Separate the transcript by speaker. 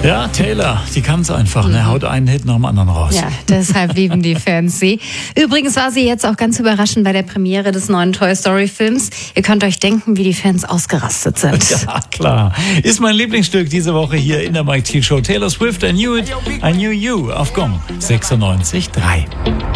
Speaker 1: Ja, Taylor, die kann es einfach, ne? Haut einen Hit nach dem anderen raus.
Speaker 2: Ja, deshalb lieben die Fans sie. Übrigens war sie jetzt auch ganz überraschend bei der Premiere des neuen Toy Story Films. Ihr könnt euch denken, wie die Fans ausgerastet sind.
Speaker 1: Ja, klar. Ist mein Lieblingsstück diese Woche hier in der Mike T. Show. Taylor Swift, I Knew It, I Knew You auf Gong 96.3.